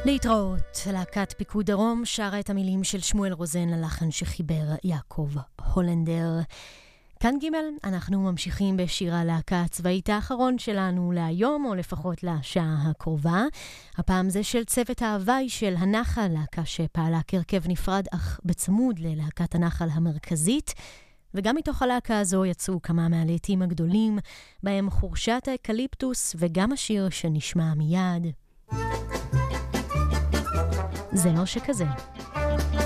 להתראות, להקת פיקוד דרום שרה את המילים של שמואל רוזן ללחן שחיבר יעקב הולנדר. כאן ג' אנחנו ממשיכים בשיר הלהקה הצבאית האחרון שלנו להיום, או לפחות לשעה הקרובה. הפעם זה של צוות ההוואי של הנחל, להקה שפעלה כרכב נפרד אך בצמוד ללהקת הנחל המרכזית. וגם מתוך הלהקה הזו יצאו כמה מהלהיטים הגדולים, בהם חורשת האקליפטוס וגם השיר שנשמע מיד. זה לא שכזה.